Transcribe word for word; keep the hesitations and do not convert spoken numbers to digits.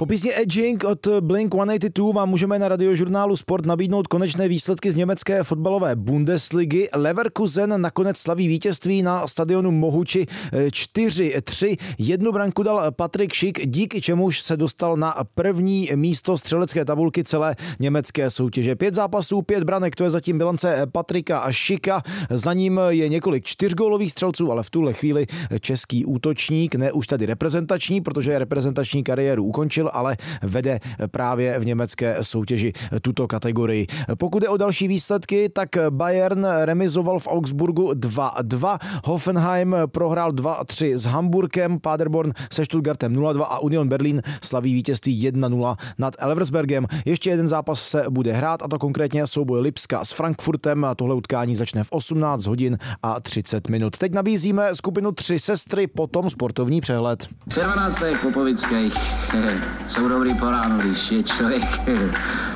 Po písni Edging od Blink sto osmdesát dva vám můžeme na radiožurnálu Sport nabídnout konečné výsledky z německé fotbalové Bundesligy. Leverkusen nakonec slaví vítězství na stadionu Mohuči čtyři tři. Jednu branku dal Patrik Schick, díky čemuž se dostal na první místo střelecké tabulky celé německé soutěže. Pět zápasů, pět branek, to je zatím bilance Patrika Schicka. Za ním je několik čtyřgólových střelců, ale v tuhle chvíli český útočník, ne už tady reprezentační, protože reprezentační kariéru ukončil, ale vede právě v německé soutěži tuto kategorii. Pokud je o další výsledky, tak Bayern remizoval v Augsburgu dva dva, Hoffenheim prohrál dva tři s Hamburkem, Paderborn se Stuttgartem nula dva a Union Berlin slaví vítězství jedna nula nad Elversbergem. Ještě jeden zápas se bude hrát, a to konkrétně souboj Lipska s Frankfurtem. Tohle utkání začne v osmnáct hodin a třicet minut. Teď nabízíme skupinu Tři sestry, potom sportovní přehled. čtrnáct Popovických jsou dobrý po ránu, když je člověk